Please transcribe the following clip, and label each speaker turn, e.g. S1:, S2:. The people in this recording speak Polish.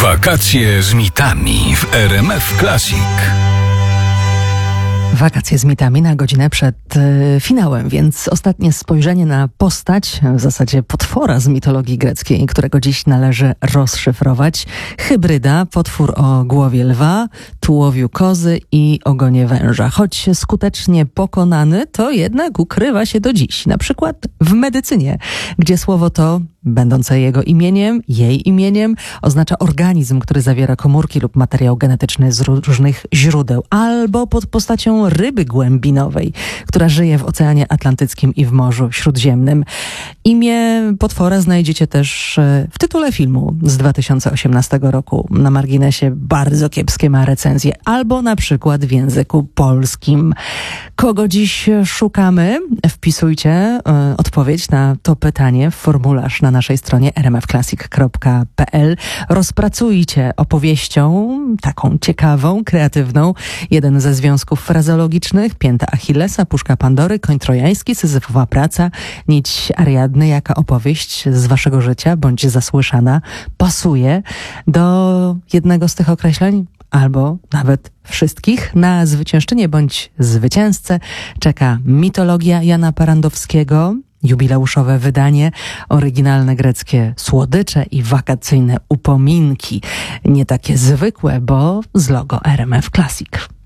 S1: Wakacje z mitami w RMF Classic.
S2: Wakacje z mitami na godzinę przed finałem, więc ostatnie spojrzenie na postać, w zasadzie potwora z mitologii greckiej, którego dziś należy rozszyfrować. Hybryda, potwór o głowie lwa, tułowiu kozy i ogonie węża. Choć skutecznie pokonany, to jednak ukrywa się do dziś. Na przykład w medycynie, gdzie słowo to, będące jego imieniem, jej imieniem, oznacza organizm, który zawiera komórki lub materiał genetyczny z różnych źródeł, albo pod postacią ryby głębinowej, która żyje w Oceanie Atlantyckim i w Morzu Śródziemnym. Imię potwora znajdziecie też w tytule filmu z 2018 roku. Na marginesie bardzo kiepskie ma recenzje, albo na przykład w języku polskim. Kogo dziś szukamy? Wpisujcie odpowiedź na to pytanie w formularz na naszej stronie rmfclassic.pl. Rozpracujcie opowieścią, taką ciekawą, kreatywną, jeden ze związków frazeologicznych, pięta Achillesa, puszka Pandory, koń trojański, syzyfowa praca, nić Ariadny. Jaka opowieść z waszego życia, bądź zasłyszana, pasuje do jednego z tych określeń? Albo nawet wszystkich. Na zwyciężczynię bądź zwycięzcę czeka mitologia Jana Parandowskiego, jubileuszowe wydanie, oryginalne greckie słodycze i wakacyjne upominki. Nie takie zwykłe, bo z logo RMF Classic.